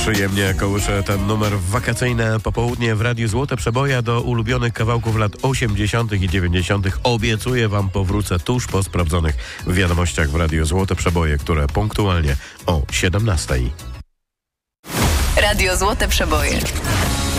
Przyjemnie kołysze ten numer w wakacyjne popołudnie w Radiu Złote Przeboje. Do ulubionych kawałków lat 80. i 90. obiecuję wam powrócę tuż po sprawdzonych wiadomościach w Radiu Złote Przeboje, które punktualnie o 17. Radio Złote Przeboje.